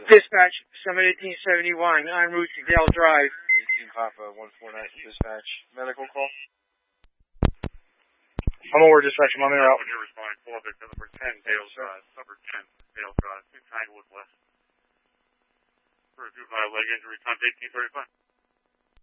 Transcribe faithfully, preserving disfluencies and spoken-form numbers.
Dispatch, Summit eighteen seventy-one, en route to Dale Drive. eighteen Papa one four nine, dispatch. Medical call? I'm over dispatch, I'm on the route. When you're responding, pull up at number ten, Dale Drive, number ten, Dale Drive, two Tanglewood West. For a juvenile leg injury, time eighteen thirty-five.